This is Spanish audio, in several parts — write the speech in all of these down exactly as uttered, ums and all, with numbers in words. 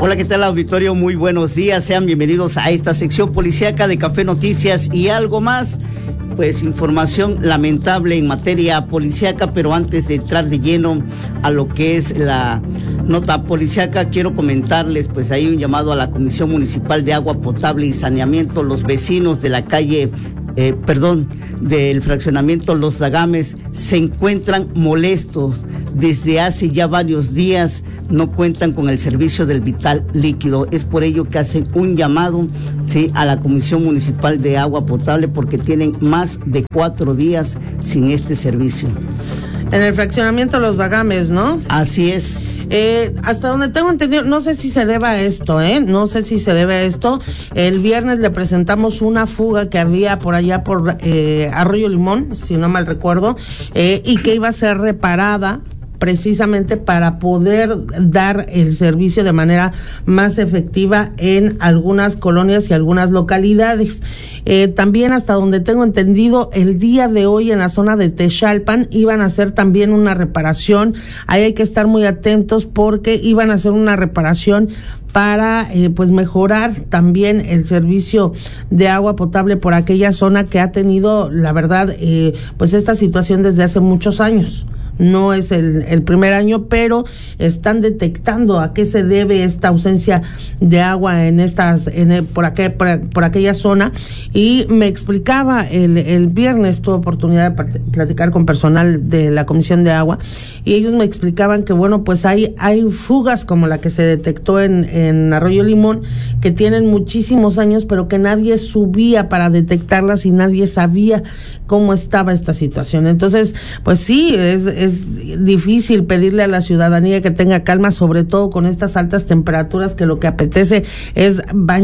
Hola, ¿qué tal, auditorio? Muy buenos días, sean bienvenidos a esta sección policíaca de Café Noticias y algo más. Pues información lamentable en materia policíaca, pero antes de entrar de lleno a lo que es la nota policíaca, quiero comentarles, pues hay un llamado a la Comisión Municipal de Agua Potable y Saneamiento. Los vecinos de la calle, eh, perdón, del fraccionamiento Los Dagames se encuentran molestos. Desde hace ya varios días no cuentan con el servicio del vital líquido. Es por ello que hacen un llamado, sí, a la Comisión Municipal de Agua Potable, porque tienen más de cuatro días sin este servicio. En el fraccionamiento Los Dagames, ¿no? Así es. Eh, hasta donde tengo entendido, no sé si se debe a esto, ¿eh? No sé si se debe a esto. El viernes le presentamos una fuga que había por allá por eh, Arroyo Limón, si no mal recuerdo, eh, y que iba a ser reparada precisamente para poder dar el servicio de manera más efectiva en algunas colonias y algunas localidades. Eh, también, hasta donde tengo entendido, el día de hoy en la zona de Texalpan iban a hacer también una reparación. Ahí hay que estar muy atentos porque iban a hacer una reparación para eh, pues mejorar también el servicio de agua potable por aquella zona que ha tenido, la verdad, eh, pues esta situación desde hace muchos años. No es el, el primer año, pero están detectando a qué se debe esta ausencia de agua en estas, en el, por, aquel, por, por aquella zona. Y me explicaba el, el viernes, tuve oportunidad de platicar con personal de la Comisión de Agua, y ellos me explicaban que, bueno, pues hay, hay fugas como la que se detectó en, en Arroyo Limón, que tienen muchísimos años, pero que nadie subía para detectarlas y nadie sabía cómo estaba esta situación. Entonces, pues sí, es, es Es difícil pedirle a la ciudadanía que tenga calma, sobre todo con estas altas temperaturas, que lo que apetece es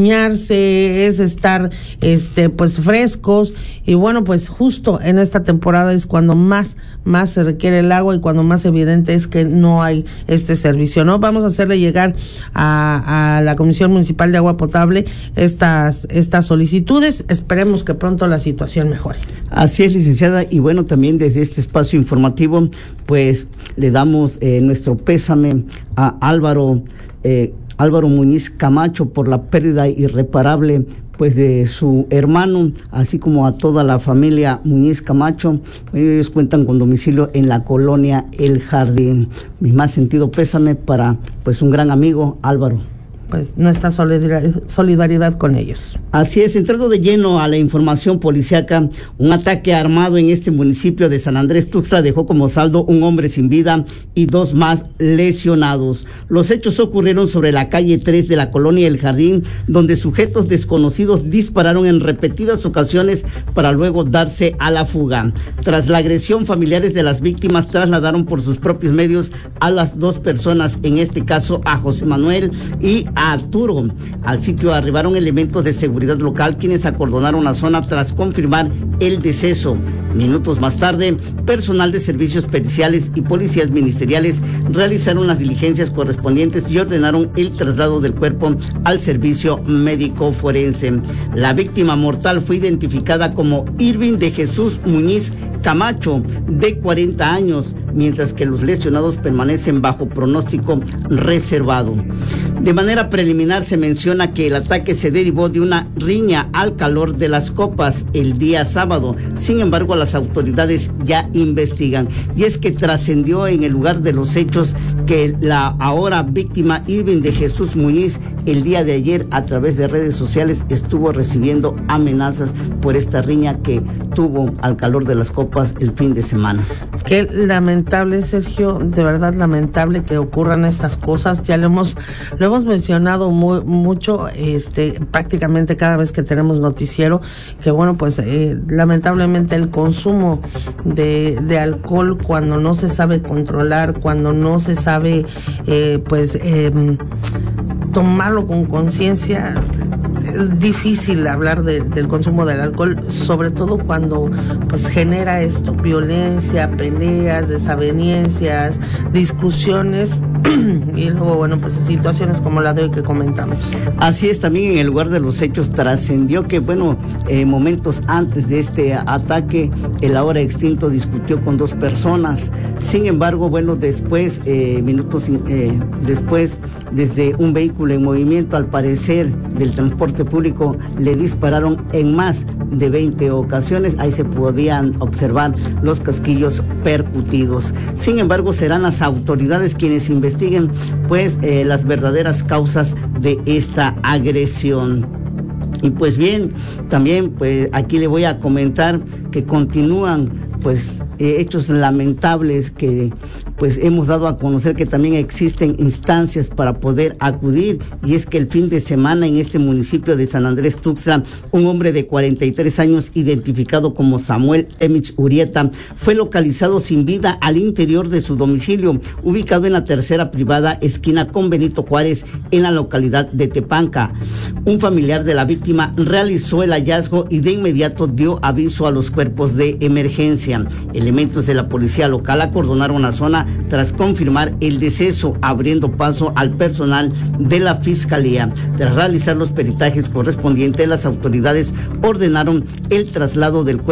bañarse, es estar este pues frescos, y bueno, pues justo en esta temporada es cuando más más se requiere el agua y cuando más evidente es que no hay este servicio, ¿no? Vamos a hacerle llegar a, a la Comisión Municipal de Agua Potable estas estas solicitudes. Esperemos que pronto la situación mejore. Así es, licenciada, y bueno, también desde este espacio informativo, pues le damos eh, nuestro pésame a Álvaro eh, Álvaro Muñiz Camacho por la pérdida irreparable pues de su hermano, así como a toda la familia Muñiz Camacho. Ellos cuentan con domicilio en la colonia El Jardín. Mi más sentido pésame para pues un gran amigo, Álvaro. Pues nuestra solidaridad con ellos. Así es, entrando de lleno a la información policíaca, un ataque armado en este municipio de San Andrés Tuxtla dejó como saldo un hombre sin vida y dos más lesionados. Los hechos ocurrieron sobre la calle tres de la colonia El Jardín, donde sujetos desconocidos dispararon en repetidas ocasiones para luego darse a la fuga. Tras la agresión, familiares de las víctimas trasladaron por sus propios medios a las dos personas, en este caso a José Manuel y a Arturo. Al sitio arribaron elementos de seguridad local, quienes acordonaron la zona tras confirmar el deceso. Minutos más tarde, personal de servicios periciales y policías ministeriales realizaron las diligencias correspondientes y ordenaron el traslado del cuerpo al servicio médico forense. La víctima mortal fue identificada como Irving de Jesús Muñiz Camacho, de cuarenta años, mientras que los lesionados permanecen bajo pronóstico reservado. De manera preliminar se menciona que el ataque se derivó de una riña al calor de las copas el día sábado. Sin embargo, las autoridades ya investigan, y es que trascendió en el lugar de los hechos que la ahora víctima Irving de Jesús Muñiz el día de ayer a través de redes sociales estuvo recibiendo amenazas por esta riña que tuvo al calor de las copas el fin de semana. Qué lamentable, Sergio, de verdad lamentable que ocurran estas cosas. Ya lo hemos lo hemos mencionado muy, mucho, este, prácticamente cada vez que tenemos noticiero, que bueno, pues eh, lamentablemente el consumo de, de alcohol, cuando no se sabe controlar, cuando no se sabe eh, pues eh, tomarlo con conciencia, es difícil hablar de, del consumo del alcohol, sobre todo cuando pues genera esto, violencia, peleas, desavenencias, discusiones. y luego, bueno, pues situaciones como la de hoy que comentamos. Así es, también en el lugar de los hechos trascendió que, bueno, eh, momentos antes de este ataque, el ahora extinto discutió con dos personas. Sin embargo, bueno, después, eh, minutos eh, después, desde un vehículo en movimiento, al parecer del transporte público, le dispararon en más de veinte ocasiones. Ahí se podían observar los casquillos percutidos. Sin embargo, serán las autoridades quienes investiguen, pues, eh, las verdaderas causas de esta agresión. Y pues bien, también pues aquí le voy a comentar que continúan pues eh, hechos lamentables que pues hemos dado a conocer que también existen instancias para poder acudir, y es que el fin de semana en este municipio de San Andrés Tuxtla, un hombre de cuarenta y tres años identificado como Samuel Emich Urieta fue localizado sin vida al interior de su domicilio, ubicado en la tercera privada esquina con Benito Juárez en la localidad de Tepanca. Un familiar de la víctima realizó el hallazgo y de inmediato dio aviso a los cuerpos de emergencia. Elementos de la policía local acordonaron la zona tras confirmar el deceso, abriendo paso al personal de la fiscalía. Tras realizar los peritajes correspondientes, las autoridades ordenaron el traslado del cuerpo